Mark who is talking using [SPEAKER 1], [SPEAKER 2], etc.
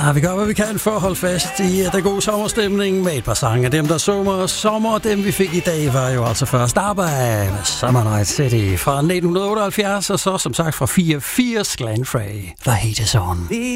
[SPEAKER 1] Ja, vi gør, hvad vi kan for at holde fast i den gode sommerstemning med et par sange. Dem, der sommer, dem vi fik i dag, var jo altså først arbejde med Summer Night City fra 1978, og så som sagt fra 84 Glenn Frey, The Heat Is On.